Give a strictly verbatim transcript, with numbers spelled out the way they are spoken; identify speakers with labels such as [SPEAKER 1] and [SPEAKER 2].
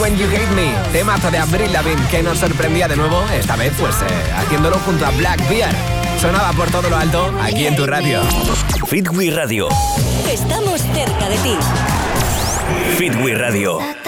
[SPEAKER 1] When You Hate Me, temazo de Avril Lavigne que nos sorprendía de nuevo, esta vez pues eh, haciéndolo junto a Black Bear. Sonaba por todo lo alto, aquí en tu radio.
[SPEAKER 2] Fit We Radio.
[SPEAKER 3] Estamos cerca de ti.
[SPEAKER 2] Fit We Radio.